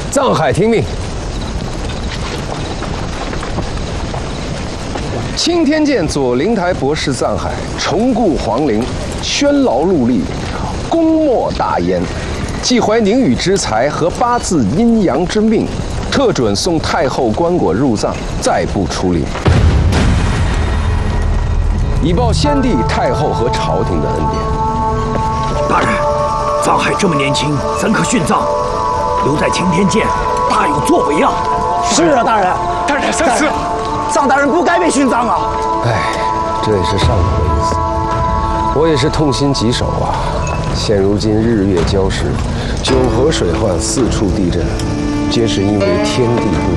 藏海听命。青天剑左灵台博士藏海，重顾皇陵，宣劳戮力，功莫大焉。既怀宁宇之才和八字阴阳之命，特准送太后棺椁入藏，再不出陵，以报先帝、太后和朝廷的恩典。 大人，藏海这么年轻，怎可殉葬？留在青天剑，大有作为啊！ 是啊，大人。 大人，三思。 藏大人不该被殉葬啊！ 哎，这也是上头的意思。我也是痛心疾首啊！现如今日月交失，九河水患，四处地震，皆是因为天地不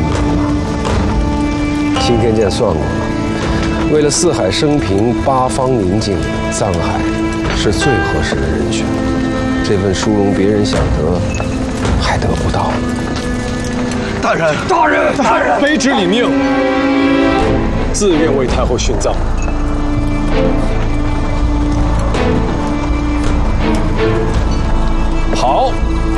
仁。青天剑算过了，为了四海升平、八方宁静，藏海是最合适的人选。这份殊荣，别人想得，还得不到。 大人，大人，大人， 卑职领命，自愿为太后殉葬。好。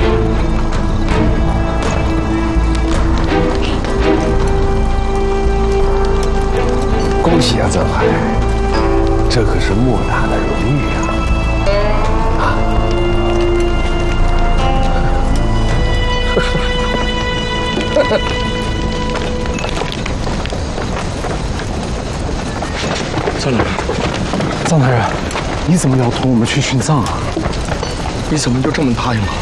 恭喜啊，藏海，这可是莫大的荣誉啊！啊！ 藏大人，你怎么要同我们去殉葬啊？ 你怎么就这么答应了？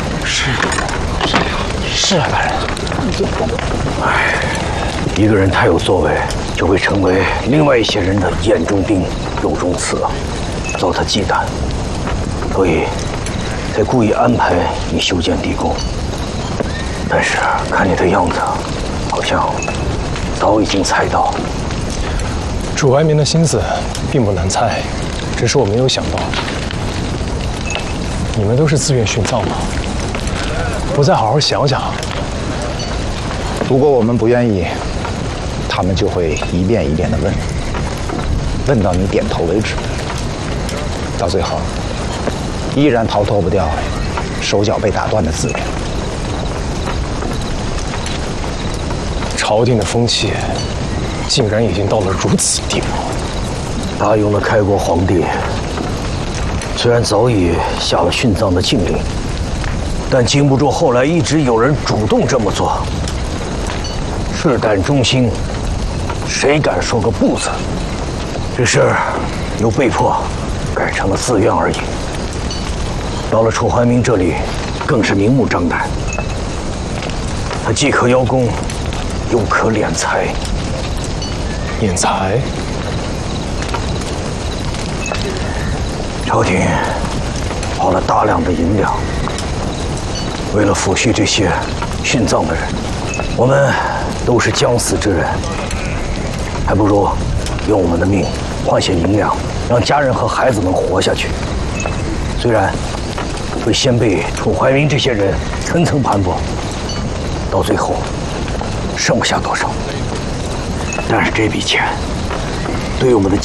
是啊，大人。 哎，一个人太有作为，就会成为另外一些人的眼中钉、肉中刺啊，遭他忌惮，所以才故意安排你修建地宫。但是看你的样子，好像早已经猜到。 主怀民的心思并不难猜，只是我没有想到，你们都是自愿殉葬吗？不再好好想想。 如果我们不愿意，他们就会一遍一遍地问，问到你点头为止。到最后，依然逃脱不掉手脚被打断的滋味。 朝廷的风气竟然已经到了如此地步。 答应了开国皇帝，虽然早已下了殉葬的禁令，但经不住后来一直有人主动这么做。赤胆忠心，谁敢说个不字？这事又被迫改成了自愿而已。到了楚怀民这里，更是明目张胆。他既可邀功，又可敛财。 敛财？ 朝廷花了大量的银两，为了抚恤这些殉葬的人，我们都是将死之人，还不如用我们的命换些银两，让家人和孩子们活下去。虽然会先被楚怀民这些人层层盘剥，到最后剩不下多少，但是这笔钱对我们的